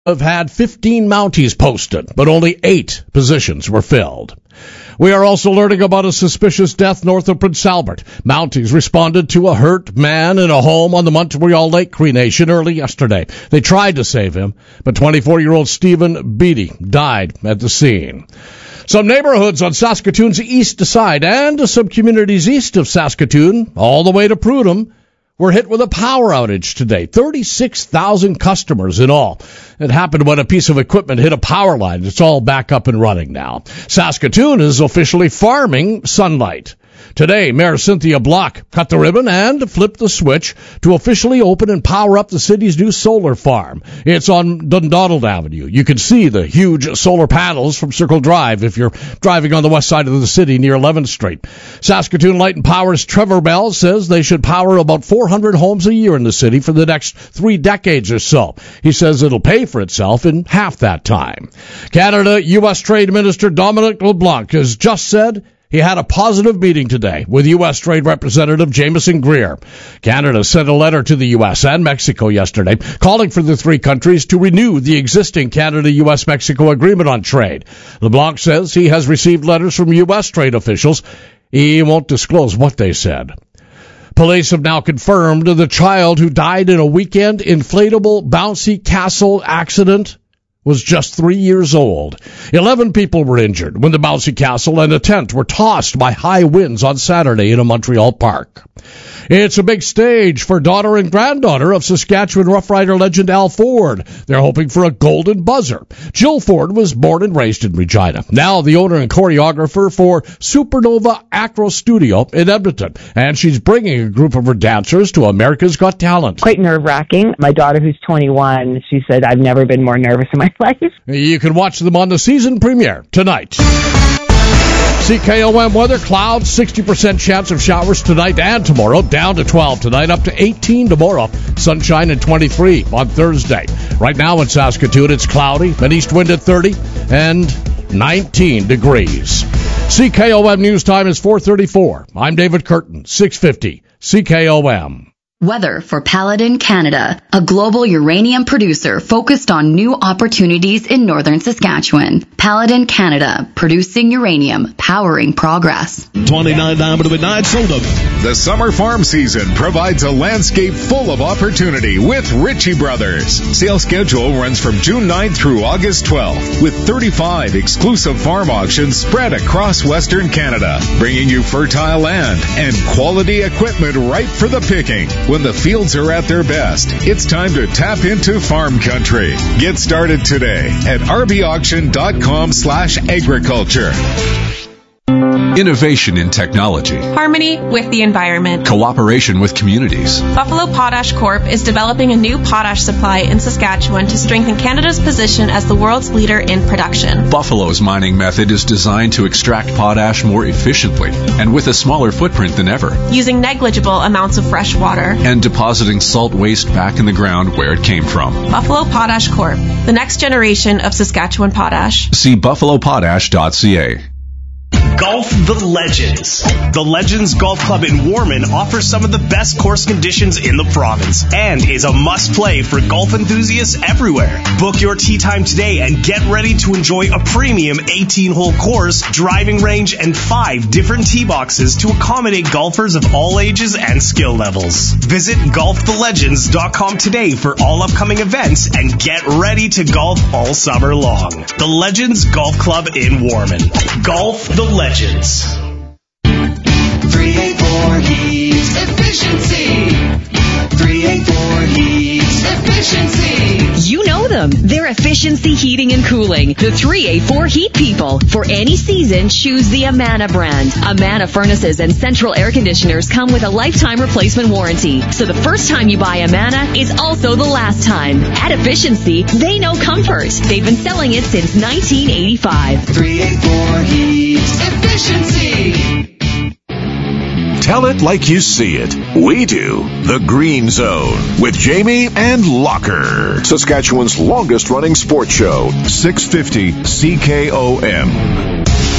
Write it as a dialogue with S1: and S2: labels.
S1: have had 15 Mounties posted, but only 8 positions were filled. We are also learning about a suspicious death north of Prince Albert. Mounties responded to a hurt man in a home on the Montreal Lake Cree Nation early yesterday. They tried to save him, but 24-year-old Stephen Beatty died at the scene. Some neighborhoods on Saskatoon's east side and some communities east of Saskatoon, all the way to Prudhoe, were hit with a power outage today. 36,000 customers in all. It happened when a piece of equipment hit a power line. It's all back up and running now. Saskatoon is officially farming sunlight. Today, Mayor Cynthia Block cut the ribbon and flipped the switch to officially open and power up the city's new solar farm. It's on Dundonald Avenue. You can see the huge solar panels from Circle Drive if you're driving on the west side of the city near 11th Street. Saskatoon Light and Power's Trevor Bell says they should power about 400 homes a year in the city for the next 3 decades or so. He says it'll pay for itself in half that time. Canada-U.S. Trade Minister Dominic LeBlanc has just said he had a positive meeting today with U.S. Trade Representative Jameson Greer. Canada sent a letter to the U.S. and Mexico yesterday calling for the 3 countries to renew the existing Canada-U.S.-Mexico agreement on trade. LeBlanc says he has received letters from U.S. trade officials. He won't disclose what they said. Police have now confirmed the child who died in a weekend inflatable bouncy castle accident was just 3 years old. 11 people were injured when the bouncy castle and a tent were tossed by high winds on Saturday in a Montreal park. It's a big stage for daughter and granddaughter of Saskatchewan Rough Rider legend Al Ford. They're hoping for a golden buzzer. Jill Ford was born and raised in Regina. Now the owner and choreographer for Supernova Acro Studio in Edmonton. And she's bringing a group of her dancers to America's Got Talent.
S2: Quite nerve-wracking. My daughter, who's 21, she said, I've never been more nervous in my life.
S1: You can watch them on the season premiere tonight. CKOM weather, clouds, 60% chance of showers tonight and tomorrow, down to 12 tonight, up to 18 tomorrow, sunshine and 23 on Thursday. Right now in Saskatoon, it's cloudy, an east wind at 30 and 19 degrees. CKOM news time is 4:34. I'm David Curtin, 650 CKOM.
S3: Weather for Paladin Canada, a global uranium producer focused on new opportunities in northern Saskatchewan. Paladin Canada, producing uranium, powering progress.
S4: 29 diameter midnight soda.
S5: The summer farm season provides a landscape full of opportunity with Ritchie Brothers. Sales schedule runs from June 9th through August 12th, with 35 exclusive farm auctions spread across Western Canada, bringing you fertile land and quality equipment ripe for the picking. When the fields are at their best, it's time to tap into farm country. Get started today at rbauction.com/agriculture.
S6: Innovation in technology.
S7: Harmony with the environment.
S6: Cooperation with communities.
S7: Buffalo Potash Corp. is developing a new potash supply in Saskatchewan to strengthen Canada's position as the world's leader in production.
S6: Buffalo's mining method is designed to extract potash more efficiently and with a smaller footprint than ever.
S7: Using negligible amounts of fresh water.
S6: And depositing salt waste back in the ground where it came from.
S7: Buffalo Potash Corp. The next generation of Saskatchewan potash.
S6: See buffalopotash.ca.
S4: Golf the Legends. The Legends Golf Club in Warman offers some of the best course conditions in the province and is a must-play for golf enthusiasts everywhere. Book your tee time today and get ready to enjoy a premium 18-hole course, driving range, and 5 different tee boxes to accommodate golfers of all ages and skill levels. Visit golfthelegends.com today for all upcoming events and get ready to golf all summer long. The Legends Golf Club in Warman. Golf the Legends.
S8: 384 Heats Efficiency. 384 Heats Efficiency.
S9: You know them. They're Efficiency Heating and Cooling. The 384 Heat People. For any season, choose the Amana brand. Amana furnaces and central air conditioners come with a lifetime replacement warranty. So the first time you buy Amana is also the last time. At Efficiency, they know comfort. They've been selling it since 1985.
S8: 384 Heats Efficiency.
S10: Tell it like you see it. We do. The Green Zone with Jamie and Locker. Saskatchewan's longest running sports show. 650 CKOM.